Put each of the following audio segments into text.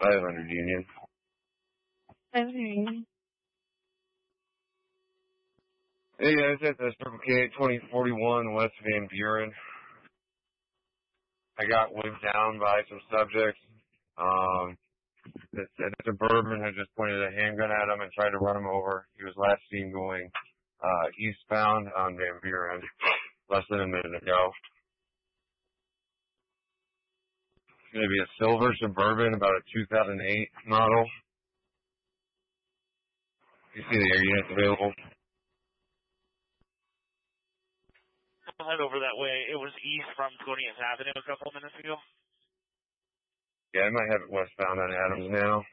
500 Union. 500 Union. Hey guys, at the Circle K 2041 West Van Buren. I got whipped down by some subjects. The Suburban had just pointed a handgun at him and tried to run him over. He was last seen going eastbound on Van Buren less than a minute ago. It's going to be a silver Suburban, about a 2008 model. You see the air units available? I'll head over that way. It was east from 20th Avenue a couple of minutes ago. Yeah, I might have it westbound on Adams now.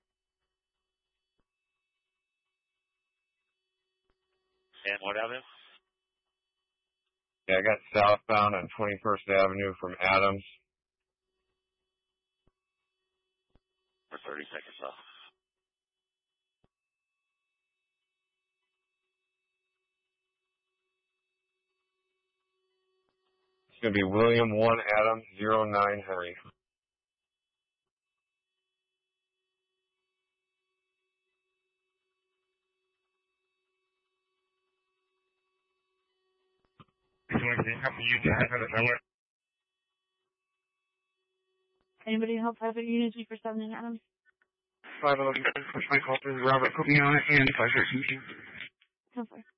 And what avenue? Yeah, I got southbound on 21st Avenue from Adams. For 30 seconds off. It's going to be William 1 Adams 09 Henry. Anybody help 500 Union 347 in Adams? 511, push my call to Robert, put me on it, and 513. Go for it.